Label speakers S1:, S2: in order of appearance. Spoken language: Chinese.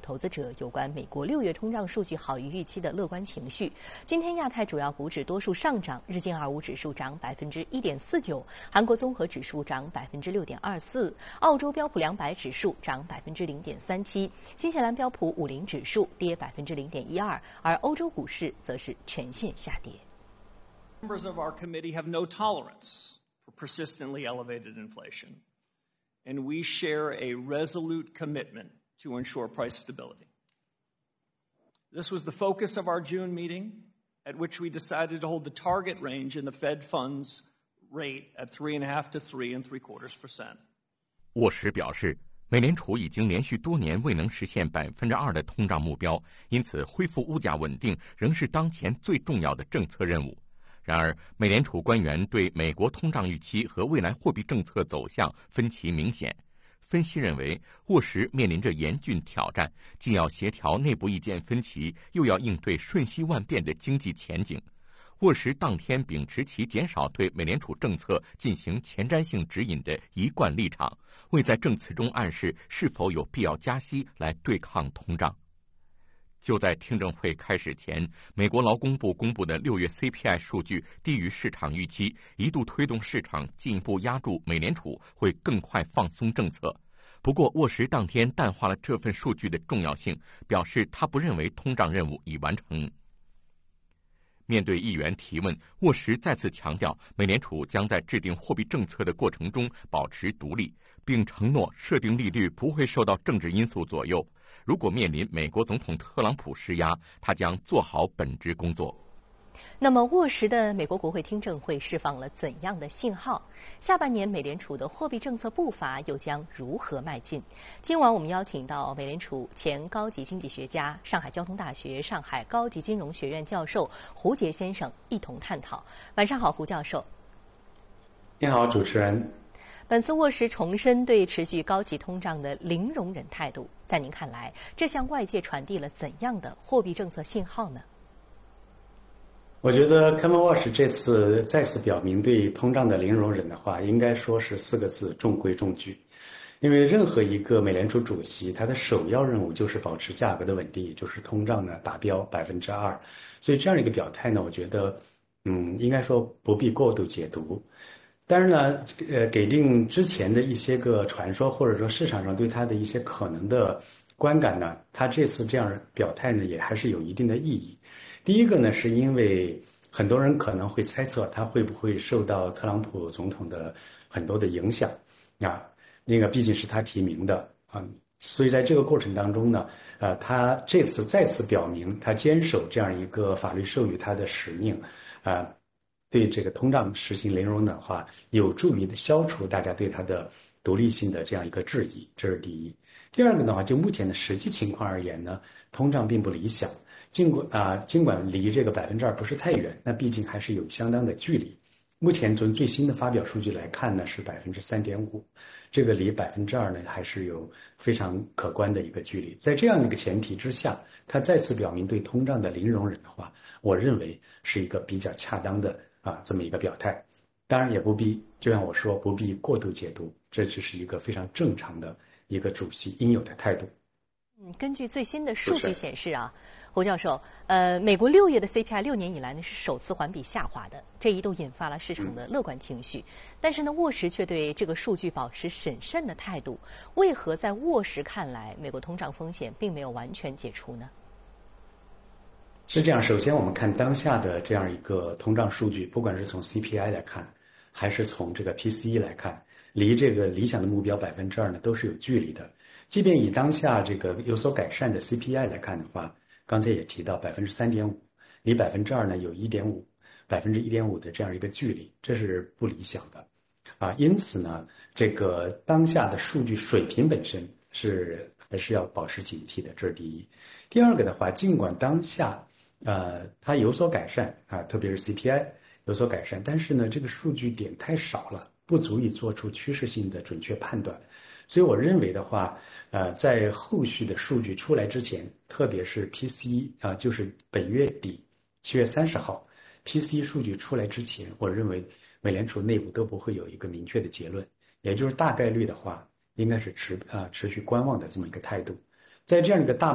S1: 投资者有关美国6月通胀数据好于预期的乐观情绪。今天亚太主要股指多数上涨，日经25指数涨1.49%，韩国综合指数涨6.24%，澳洲标普200指数涨0.37%，新西兰标普50指数跌0.12%，而欧洲股市则是全线下跌。
S2: Members of our committee have no tolerance for persistently elevated inflation, and we share a resolute commitment to ensure price stability. This was the focus of our June meeting, at which we decided to hold the target range in the Fed funds rate at 3.5% to 3.75%.
S3: 沃什表示，美联储已经连续多年未能实现2%的通胀目标，因此恢复物价稳定仍是当前最重要的政策任务。然而，美联储官员对美国通胀预期和未来货币政策走向分歧明显。分析认为，沃什面临着严峻挑战，既要协调内部意见分歧，又要应对瞬息万变的经济前景。沃什当天秉持其减少对美联储政策进行前瞻性指引的一贯立场，未在证词中暗示是否有必要加息来对抗通胀。就在听证会开始前，美国劳工部公布的6月 CPI 数据低于市场预期，一度推动市场进一步压住美联储会更快放松政策。不过，沃什当天淡化了这份数据的重要性，表示他不认为通胀任务已完成。面对议员提问，沃什再次强调，美联储将在制定货币政策的过程中保持独立，并承诺设定利率不会受到政治因素左右。如果面临美国总统特朗普施压，他将做好本职工作。
S1: 那么，沃什的美国国会听证会释放了怎样的信号？下半年美联储的货币政策步伐又将如何迈进？今晚我们邀请到美联储前高级经济学家、上海交通大学上海高级金融学院教授胡杰先生一同探讨。晚上好，胡教授。
S4: 你好，主持人。
S1: 本次沃什重申对持续高级通胀的零容忍态度，在您看来，这向外界传递了怎样的货币政策信号呢？
S4: 我觉得 Kevin Walsh 这次再次表明对通胀的零容忍的话，应该说是4个字：中规中矩。因为任何一个美联储主席，他的首要任务就是保持价格的稳定，也就是通胀呢达标2%。所以这样的一个表态呢，我觉得，应该说不必过度解读。当然呢，给定之前的一些个传说，或者说市场上对他的一些可能的观感呢，他这次这样表态呢，也还是有一定的意义。第一个呢，是因为很多人可能会猜测他会不会受到特朗普总统的很多的影响啊，那个毕竟是他提名的啊，所以在这个过程当中呢，他这次再次表明他坚守这样一个法律授予他的使命啊。对这个通胀实行零容忍的话，有助于消除大家对它的独立性的这样一个质疑，这是第一。第二个的话，就目前的实际情况而言呢，通胀并不理想，尽管离这个2%不是太远，那毕竟还是有相当的距离。目前从最新的发表数据来看呢，是3.5%，这个离2%呢还是有非常可观的一个距离。在这样的一个前提之下，他再次表明对通胀的零容忍的话，我认为是一个比较恰当的这么一个表态。当然也不必，就像我说，不必过度解读，这只是一个非常正常的一个主席应有的态度。
S1: 根据最新的数据显示啊，胡教授，美国6月的 CPI 6年以来呢是首次环比下滑的，这一度引发了市场的乐观情绪。但是呢，沃什却对这个数据保持审慎的态度。为何在沃什看来，美国通胀风险并没有完全解除呢？
S4: 是这样，首先我们看当下的这样一个通胀数据，不管是从 CPI 来看，还是从这个 PCE 来看，离这个理想的目标2%呢都是有距离的。即便以当下这个有所改善的 CPI 来看的话，刚才也提到3.5%，离2%呢有1.5% 的这样一个距离，这是不理想的啊。因此呢，这个当下的数据水平本身还是要保持警惕的，这是第一。第二个的话，尽管当下它有所改善啊，特别是 CPI 有所改善，但是呢，这个数据点太少了，不足以做出趋势性的准确判断。所以我认为的话，在后续的数据出来之前，特别是 PCE 就是本月底7月30号 PCE 数据出来之前，我认为美联储内部都不会有一个明确的结论，也就是大概率的话，应该是持续观望的这么一个态度。在这样一个大